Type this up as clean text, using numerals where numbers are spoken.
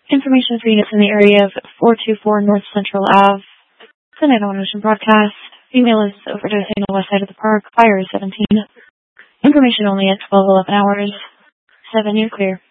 Information for units in the area of 424 North Central Ave. Tonight on Ocean Broadcast. Female is overdosing on the west side of the park. Fire is 17. Information only at 12:11 hours. 7, you're clear.